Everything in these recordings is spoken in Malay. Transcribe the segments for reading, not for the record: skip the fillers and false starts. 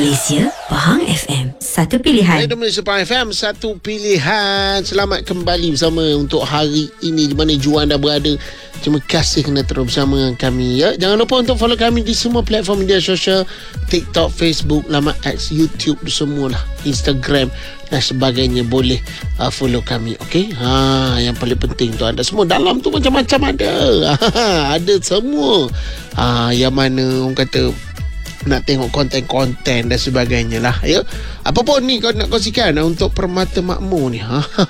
Malaysia, Pahang FM, satu pilihan. Radio Malaysia Pahang FM, satu pilihan. Selamat kembali bersama untuk hari ini di mana Juan dah berada. Terima kasih kerana terus bersama dengan kami ya. Jangan lupa untuk follow kami di semua platform media sosial, TikTok, Facebook, laman X, YouTube, semualah, Instagram dan sebagainya. Boleh follow kami, okey? Yang paling penting tu anda semua dalam tu macam-macam ada. Ada semua. Yang mana orang kata nak tengok konten-konten dan sebagainya lah ya. Apa pun ni kau nak kongsikan untuk Permata Makmur ni.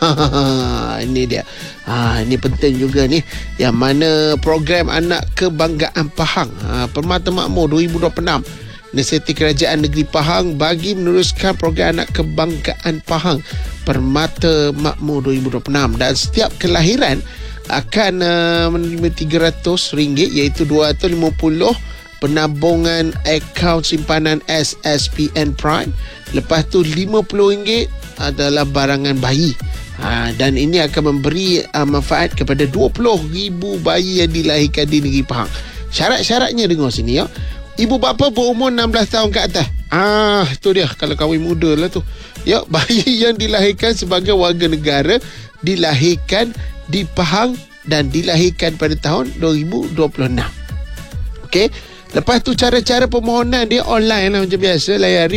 Ini dia. Ini penting juga ni. Yang mana program Anak Kebanggaan Pahang, Permata Makmur 2026. Inisiatif Kerajaan Negeri Pahang bagi meneruskan program Anak Kebanggaan Pahang Permata Makmur 2026, dan setiap kelahiran akan menerima RM300 iaitu 250 penabungan akaun simpanan SSPN Prime. Lepas tu RM50 adalah barangan bayi. Dan ini akan memberi manfaat kepada 20,000 bayi yang dilahirkan di negeri Pahang. Syarat-syaratnya dengar sini ya. Ibu bapa berumur 16 tahun ke atas. Itu dia, kalau kahwin muda lah tu. Ya, bayi yang dilahirkan sebagai warga negara dilahirkan di Pahang dan dilahirkan pada tahun 2026. Okey. Lepas tu cara-cara permohonan dia online lah macam biasa. Layari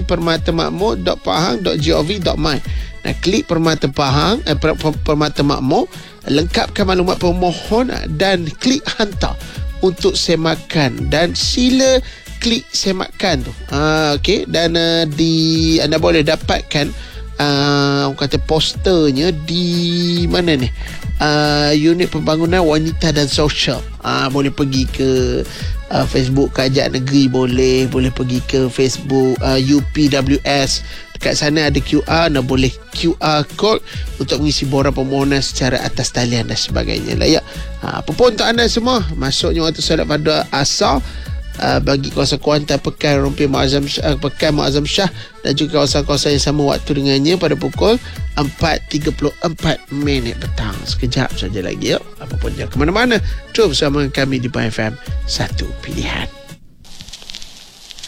permatamakmur.pahang.gov.my. Klik Permata Pahang, Permata Makmur, lengkapkan maklumat pemohon dan klik hantar untuk semakan, dan sila klik semakan tu. Okey, dan anda boleh dapatkan orang kata posternya di mana ni? Unit Pembangunan Wanita dan Sosial. Boleh pergi ke Facebook Kerajaan Negeri, boleh pergi ke Facebook UPWS. Dekat sana ada QR, anda boleh QR code untuk mengisi borang permohonan secara atas talian dan sebagainya lah ya. Apa pun untuk anda semua, masuknya waktu solat pada asar bagi kawasan Kuantan, Pekan Rompi Muazzam Pekan Muazzam Shah, dan juga kawasan-kawasan yang sama waktu dengannya pada pukul 4.34 petang. Sekejap saja lagi ya. Apa pun jangan ke mana-mana, terus bersama kami di Pahang FM, satu pilihan.